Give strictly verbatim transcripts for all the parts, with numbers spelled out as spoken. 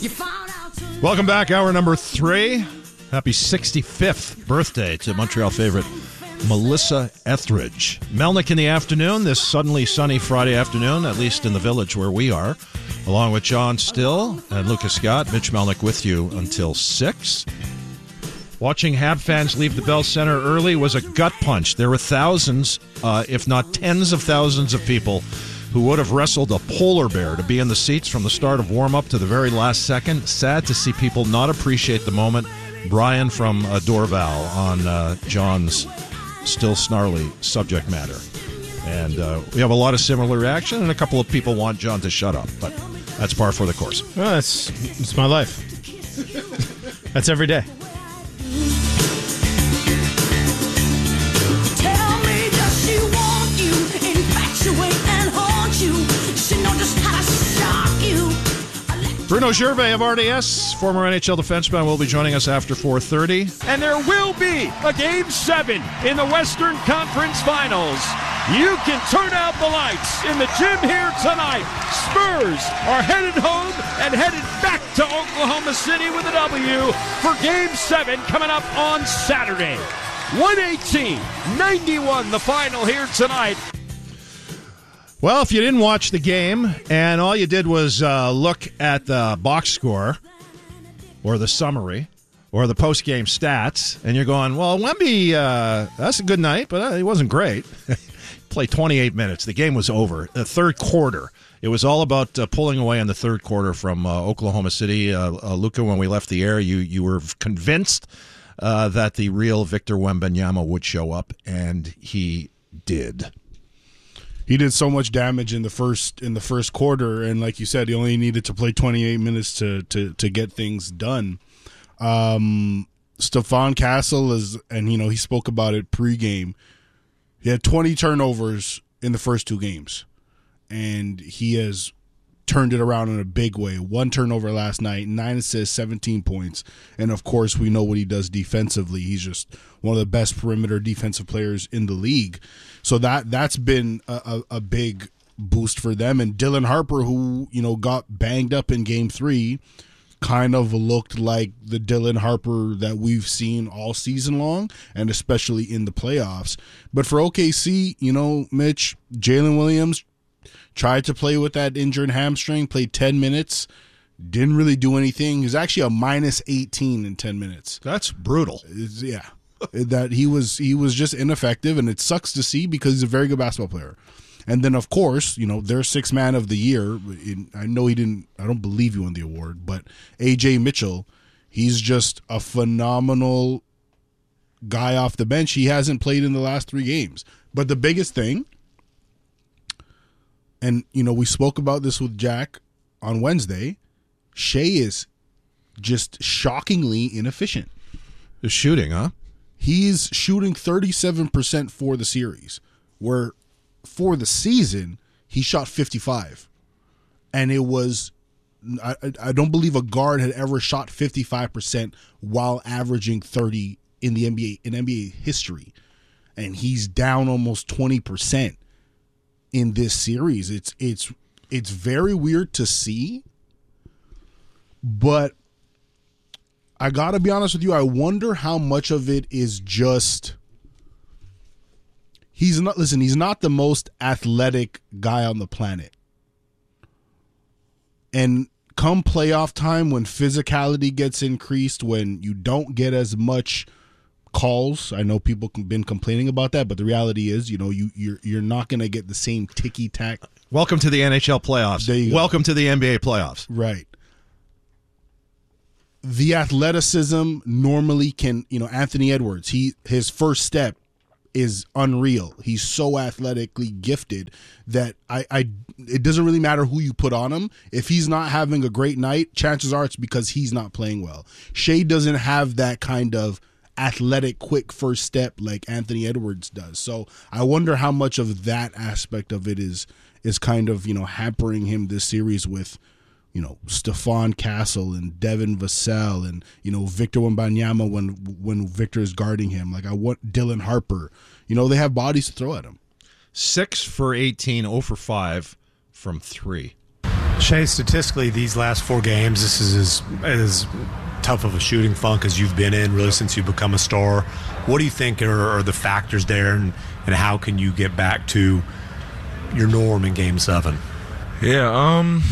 Welcome back, hour number three. Happy sixty-fifth birthday to Montreal favorite Melissa Etheridge. Melnick in the afternoon, this suddenly sunny Friday afternoon, at least in the village where we are, along with John Still and Lucas Scott. Mitch Melnick with you until six. Watching Hab fans leave the Bell Center early was a gut punch. There were thousands, uh, if not tens of thousands of people who would have wrestled a polar bear to be in the seats from the start of warm-up to the very last second. Sad to see people not appreciate the moment. Brian from uh, Dorval on uh, John's still snarly subject matter. And uh, we have a lot of similar reaction, and a couple of people want John to shut up, but that's par for the course. Well, that's it's my life. That's every day. Tell me, does she want you, infatuate and haunt you? She know just how to shock you. Bruno Gervais of R D S, former N H L defenseman, will be joining us after four thirty. And there will be a Game seven in the Western Conference Finals. You can turn out the lights in the gym here tonight. Spurs are headed home and headed back to Oklahoma City with a W for Game seven coming up on Saturday. one eighteen ninety-one the final here tonight. Well, if you didn't watch the game and all you did was uh, look at the box score or the summary or the post-game stats, and you're going, well, Wemby, uh, that's a good night, but uh, it wasn't great. Played twenty-eight minutes. The game was over. The third quarter. It was all about uh, pulling away in the third quarter from uh, Oklahoma City. Uh, uh, Luca, when we left the air, you, you were convinced uh, that the real Victor Wembanyama would show up, and he did. He did so much damage in the first in the first quarter, and like you said, he only needed to play twenty-eight minutes to to, to get things done. Um, Stephon Castle is, and you know he spoke about it pregame. He had twenty turnovers in the first two games, and he has turned it around in a big way. One turnover last night, nine assists, seventeen points, and of course we know what he does defensively. He's just one of the best perimeter defensive players in the league. So that that's been a, a, a big boost for them. And Dylan Harper, who you know got banged up in Game Three, kind of looked like the Dylan Harper that we've seen all season long, and especially in the playoffs. But for O K C, you know, Mitch, Jalen Williams tried to play with that injured hamstring, played ten minutes, didn't really do anything. He was actually a minus eighteen in ten minutes. That's brutal. It's, yeah. that he was he was just ineffective, and it sucks to see because he's a very good basketball player. And then, of course, you know, their sixth man of the year, I know he didn't, I don't believe he won the award, but A J Mitchell, he's just a phenomenal guy off the bench. He hasn't played in the last three games. But the biggest thing, and, you know, we spoke about this with Jack on Wednesday, Shea is just shockingly inefficient. The shooting, huh? He's shooting thirty-seven percent for the series, where for the season, he shot fifty-five. And it was, I, I don't believe a guard had ever shot fifty-five percent while averaging thirty in the N B A, in N B A history. And he's down almost twenty percent in this series. It's, it's, it's very weird to see, but I got to be honest with you, I wonder how much of it is just he's not listen, he's not the most athletic guy on the planet. And come playoff time, when physicality gets increased, when you don't get as much calls, I know people have been complaining about that, but the reality is, you know, you you're you're not going to get the same ticky tack. Welcome to the N H L playoffs. There you go. Welcome to the N B A playoffs. Right. The athleticism normally can, you know, Anthony Edwards, he his first step is unreal. He's so athletically gifted that I, I it doesn't really matter who you put on him. If he's not having a great night, chances are it's because he's not playing well. Shea doesn't have that kind of athletic, quick first step like Anthony Edwards does. So I wonder how much of that aspect of it is is kind of, you know, hampering him this series with, you know, Stephon Castle and Devin Vassell and, you know, Victor Wembanyama when when Victor is guarding him. Like, I want Dylan Harper. You know, they have bodies to throw at him. Six for eighteen, zero for five from three. Shay, statistically, these last four games, this is as, as tough of a shooting funk as you've been in, really, since you've become a star. What do you think are, are the factors there, and, and how can you get back to your norm in Game Seven? Yeah, um,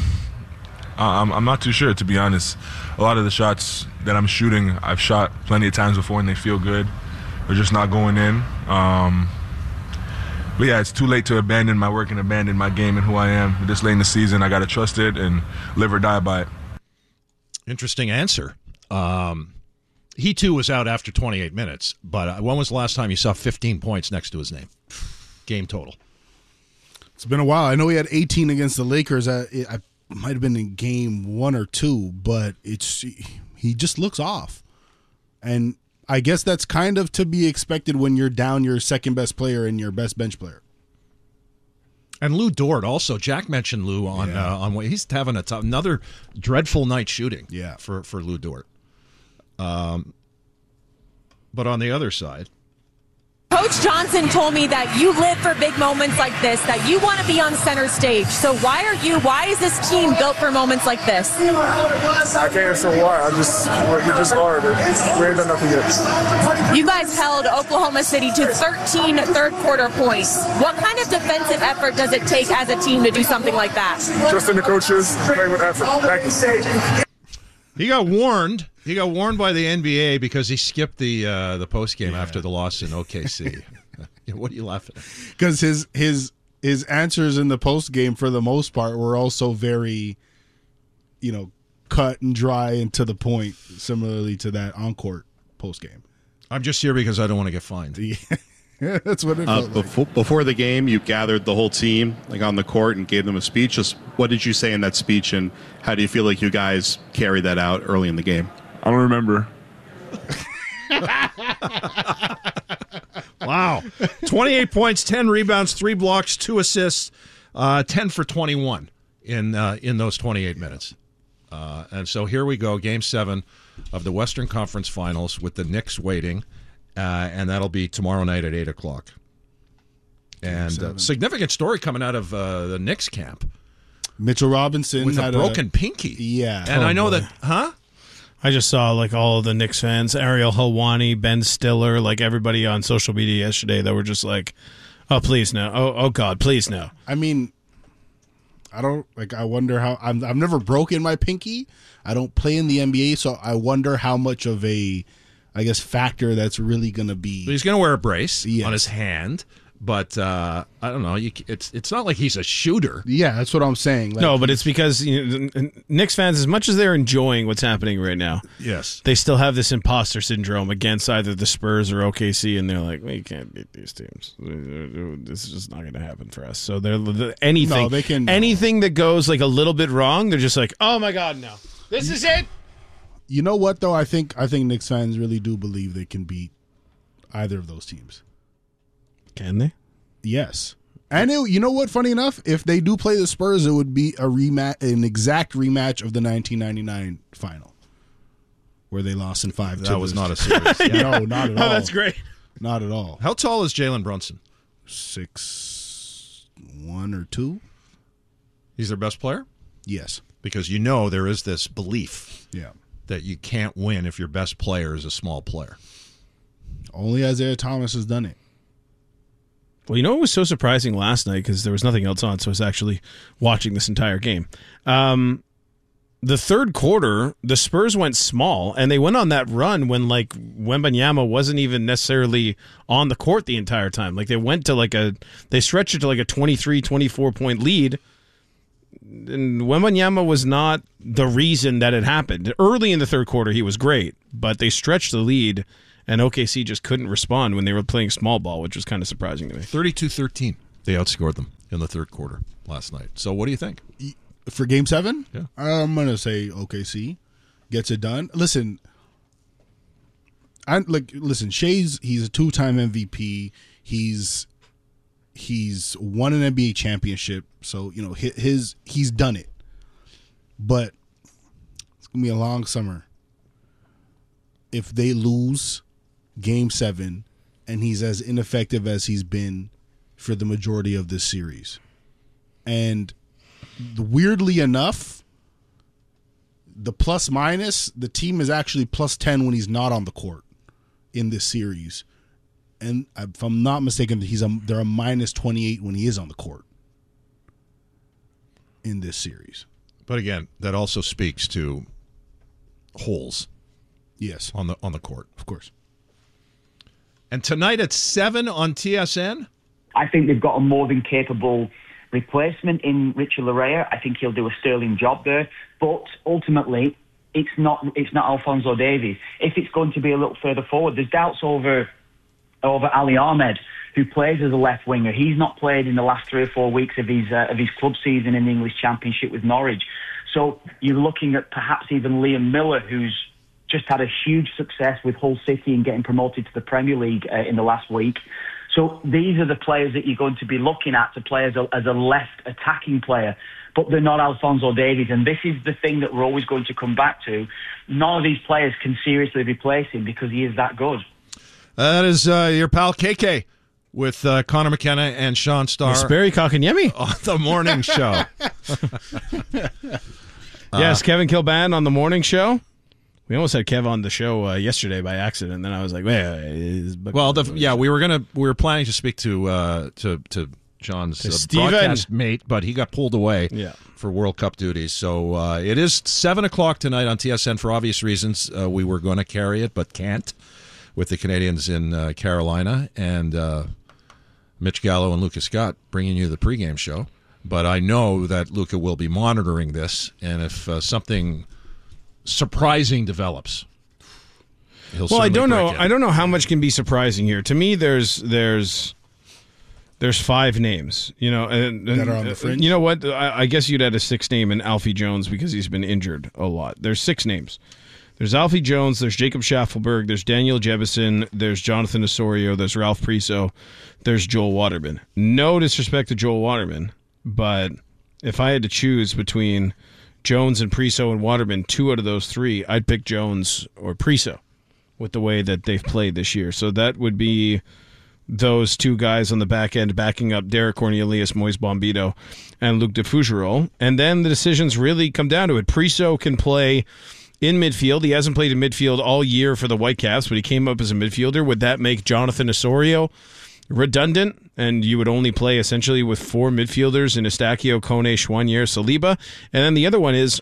I'm I'm not too sure, to be honest. A lot of the shots that I'm shooting, I've shot plenty of times before, and they feel good. They're just not going in. Um, but yeah, it's too late to abandon my work and abandon my game and who I am. This late in the season, I got to trust it and live or die by it. Interesting answer. Um, he, too, was out after twenty-eight minutes, but when was the last time you saw fifteen points next to his name? Game total. It's been a while. I know he had eighteen against the Lakers. I, I might have been in game one or two, but it's he just looks off. And I guess that's kind of to be expected when you're down your second best player and your best bench player. And Lou Dort also. Jack mentioned Lou on Yeah. uh, on he's having a tough, another dreadful night shooting. Yeah. for for Lou Dort. Um, but on the other side, Coach Johnson told me that you live for big moments like this, that you want to be on center stage. So why are you, why is this team built for moments like this? I can't answer why. I just, we just are. We ain't done nothing yet. You guys held Oklahoma City to thirteen third quarter points. What kind of defensive effort does it take as a team to do something like that? Trust in the coaches, playing with effort. Thank you. he got warned. He got warned by the N B A because he skipped the uh, the post game after the loss in O K C. What are you laughing at? Because his his his answers in the post game, for the most part, were also very, you know, cut and dry and to the point. Similarly to that on court post game. I'm just here because I don't want to get fined. Yeah, that's what it Uh, felt like. before, before the game, you gathered the whole team like on the court and gave them a speech. Just what did you say in that speech, and how do you feel like you guys carried that out early in the game? I don't remember. Wow. twenty-eight points, ten rebounds, three blocks, two assists, uh, ten for twenty-one in uh, in those twenty-eight minutes. Uh, and so here we go, Game seven of the Western Conference Finals with the Knicks waiting, uh, and that'll be tomorrow night at eight o'clock. And uh, significant story coming out of uh, the Knicks camp. Mitchell Robinson With a had broken pinky. Yeah. And Oh, I know boy. that, huh? I just saw like all of the Knicks fans, Ariel Helwani, Ben Stiller, like everybody on social media yesterday that were just like, "Oh, please no! Oh, oh God, please no!" I mean, I don't like. I wonder how. I'm, I've never broken my pinky. I don't play in the N B A, so I wonder how much of a, I guess, factor that's really going to be. He's going to wear a brace Yes. on his hand, but uh, I don't know. You, c- it's it's not like he's a shooter. Yeah, that's what I'm saying. Like, No, but it's because you know, Knicks fans, as much as they're enjoying what's happening right now, Yes. they still have this imposter syndrome against either the Spurs or O K C, and they're like, we can't beat these teams. This is just not going to happen for us. So they're the- anything, No, they can- anything that goes like a little bit wrong, they're just like, oh my God, no, this is it. you know what though? I think I think Knicks fans really do believe they can beat either of those teams. Can they? Yes. And it, you know what? Funny enough, if they do play the Spurs, it would be a rematch, an exact rematch of the nineteen ninety-nine final, where they lost in five. That to was the- not a series. No, not at all. Oh, that's great. Not at all. How tall is Jalen Brunson? Six, one or two. He's their best player? Yes. Because you know there is this belief Yeah. that you can't win if your best player is a small player. Only Isaiah Thomas has done it. Well, you know what was so surprising last night, because there was nothing else on, so I was actually watching this entire game. Um, the third quarter, the Spurs went small, and they went on that run when, like, Wembanyama wasn't even necessarily on the court the entire time. Like, they went to, like, a – they stretched it to, like, a twenty-three, twenty-four point lead, and Wembanyama was not the reason that it happened. Early in the third quarter, he was great, but they stretched the lead, and O K C just couldn't respond when they were playing small ball, which was kind of surprising to me. thirty-two thirteen. They outscored them in the third quarter last night. So what do you think? For game seven? Yeah. I'm going to say O K C gets it done. Listen, I like listen, Shay's he's a two-time M V P. He's he's won an N B A championship, so you know his, his he's done it. But it's going to be a long summer. If they lose game seven and he's as ineffective as he's been for the majority of this series. And weirdly enough, the plus minus, the team is actually plus ten when he's not on the court in this series. And if I'm not mistaken, he's a, they're a minus twenty-eight when he is on the court in this series. But again, that also speaks to holes. Yes. On the on the court. Of course. And tonight at seven on T S N? I think they've got a more than capable replacement in Richard Larea. I think he'll do a sterling job there. But ultimately, it's not it's not Alphonso Davies. If it's going to be a little further forward, there's doubts over over Ali Ahmed, who plays as a left winger. He's not played in the last three or four weeks of his uh, of his club season in the English Championship with Norwich. So you're looking at perhaps even Liam Miller, who's just had a huge success with Hull City and getting promoted to the Premier League uh, in the last week. So these are the players that you're going to be looking at to play as a, as a left attacking player, but they're not Alphonso Davies. And this is the thing that we're always going to come back to. None of these players can seriously replace him because he is that good. That is uh, your pal K K with uh, Connor McKenna and Sean Starr. Sperry Kotkaniemi on the morning show. Yes, uh, Kevin Kilban on the morning show. We almost had Kev on the show uh, yesterday by accident, and then I was like, "Wait." Well, the, yeah, we were gonna we were planning to speak to uh, to to John's to uh, broadcast mate, but he got pulled away yeah. for World Cup duties. So uh, it is seven o'clock tonight on T S N for obvious reasons. Uh, we were going to carry it, but can't with the Canadians in uh, Carolina and uh, Mitch Gallo and Lucas Scott bringing you the pregame show. But I know that Luca will be monitoring this, and if uh, something surprising develops, he'll well, I don't know. In. I don't know how much can be surprising here. To me, there's there's there's five names. You know, and, and that are on the fringe. You know what? I, I guess you'd add a sixth name in Alfie Jones because he's been injured a lot. There's six names. There's Alfie Jones. There's Jacob Schaffelberg. There's Daniel Jebison. There's Jonathan Osorio. There's Ralph Priso. There's Joel Waterman. No disrespect to Joel Waterman, but if I had to choose between Jones and Priso and Waterman, two out of those three, I'd pick Jones or Priso with the way that they've played this year. So that would be those two guys on the back end backing up Derek Cornelius, Moise Bombito, and Luc de Fougerolles. And then the decisions really come down to it. Priso can play in midfield. He hasn't played in midfield all year for the Whitecaps, but he came up as a midfielder. Would that make Jonathan Osorio redundant, and you would only play essentially with four midfielders in Eustachio, Kone, Chouanier, Saliba? And then the other one is,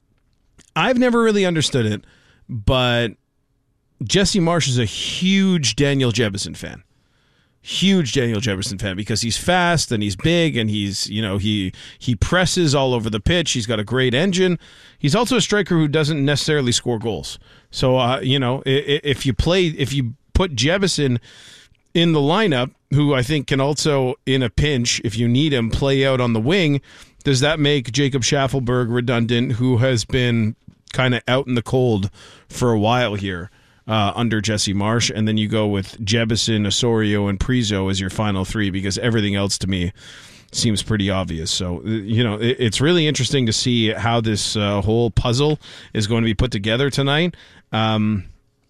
I've never really understood it, but Jesse Marsh is a huge Daniel Jebison fan. Huge Daniel Jefferson fan because he's fast and he's big and he's, you know, he he presses all over the pitch. He's got a great engine. He's also a striker who doesn't necessarily score goals. So, uh, you know, if you play, if you put Jefferson in the lineup, who I think can also, in a pinch, if you need him, play out on the wing, does that make Jacob Schaffelberg redundant, who has been kind of out in the cold for a while here? Uh, under Jesse Marsh, and then you go with Jebison, Osorio, and Priso as your final three, because everything else to me seems pretty obvious. So, you know, it, it's really interesting to see how this uh, whole puzzle is going to be put together tonight. Um,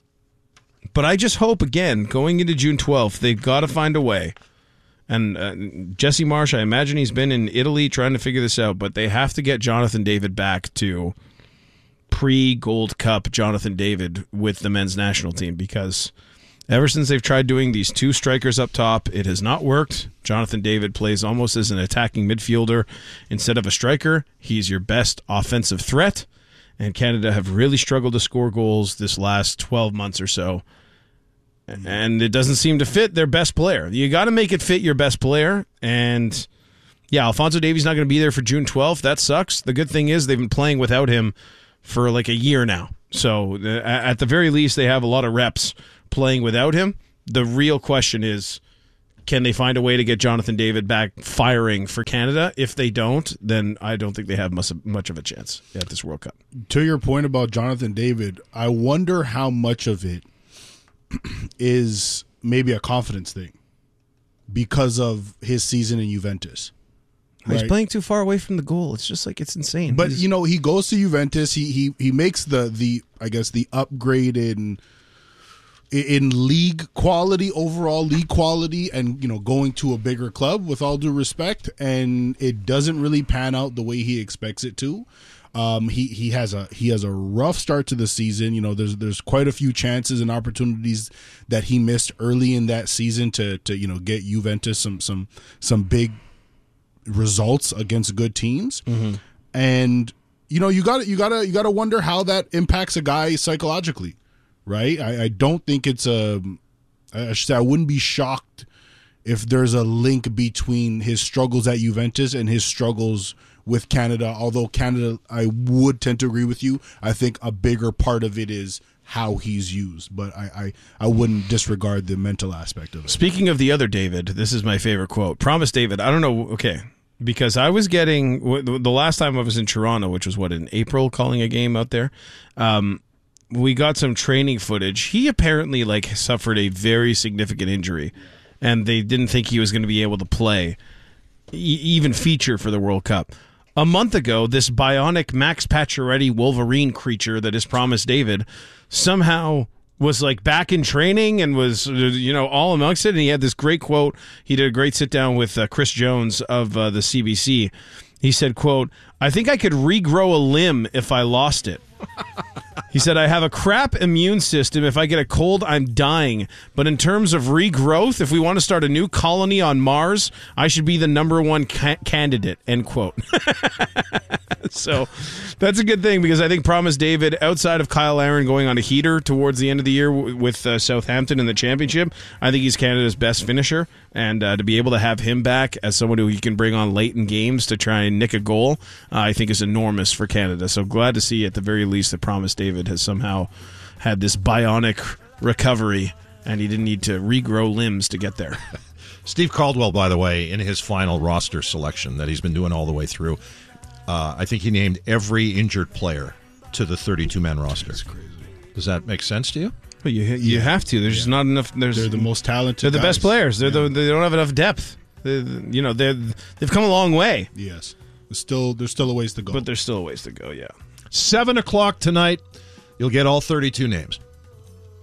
but I just hope, again, going into June twelfth, they've got to find a way. And uh, Jesse Marsh, I imagine he's been in Italy trying to figure this out, but they have to get Jonathan David back to pre-Gold Cup Jonathan David with the men's national team, because ever since they've tried doing these two strikers up top, it has not worked. Jonathan David plays almost as an attacking midfielder instead of a striker. He's your best offensive threat, and Canada have really struggled to score goals this last twelve months or so, and it doesn't seem to fit their best player. You got to make it fit your best player, and yeah, Alphonso Davies not going to be there for June twelfth. That sucks. The good thing is they've been playing without him for like a year now. So uh, at the very least, they have a lot of reps playing without him. The real question is, can they find a way to get Jonathan David back firing for Canada? If they don't, then I don't think they have much, much of a chance at this World Cup. To your point about Jonathan David, I wonder how much of it is maybe a confidence thing because of his season in Juventus. He's right? playing too far away from the goal. It's just like, it's insane. But He's, you know, he goes to Juventus. He he he makes the the I guess the upgraded in league quality, overall league quality, and, you know, going to a bigger club, with all due respect, and it doesn't really pan out the way he expects it to. Um, he he has a he has a rough start to the season. You know, there's there's quite a few chances and opportunities that he missed early in that season to to you know get Juventus some some some big results against good teams. Mm-hmm. And you know, you got you gotta you gotta wonder how that impacts a guy psychologically, right? I, I don't think it's a. I should say I wouldn't be shocked if there's a link between his struggles at Juventus and his struggles with Canada. Although Canada, I would tend to agree with you. I think a bigger part of it is how he's used, but I, I, I wouldn't disregard the mental aspect of it. Speaking of the other David, this is my favorite quote. Promise David. I don't know. Okay. Because I was getting, the last time I was in Toronto, which was what, in April, calling a game out there, um, we got some training footage. He apparently like suffered a very significant injury, and they didn't think he was going to be able to play, e- even feature for the World Cup. A month ago, this bionic Max Pacioretty Wolverine creature that is Promise David somehow was like back in training and was, you know, all amongst it. And he had this great quote. He did a great sit down with uh, Chris Jones of uh, the C B C. He said, quote, "I think I could regrow a limb if I lost it." He said, "I have a crap immune system. If I get a cold, I'm dying. But in terms of regrowth, if we want to start a new colony on Mars, I should be the number one ca- candidate," end quote. So that's a good thing, because I think Promise David, outside of Kyle Aaron going on a heater towards the end of the year w- with uh, Southampton in the championship, I think he's Canada's best finisher. And uh, to be able to have him back as someone who you can bring on late in games to try and nick a goal, uh, I think is enormous for Canada. So glad to see at the very least that Promise David has somehow had this bionic recovery, and he didn't need to regrow limbs to get there. Steve Caldwell, by the way, in his final roster selection that he's been doing all the way through, uh, I think he named every injured player to the thirty-two man roster. That's crazy. Does that make sense to you? Well, you you Yeah. have to. There's just not enough. There's, They're the most talented. They're the guys. best players. They're Yeah. the, they don't have enough depth. They, you know, they they've come a long way, Yes, there's still there's still a ways to go. but there's still a ways to go. Yeah. Seven o'clock tonight, you'll get all thirty-two names.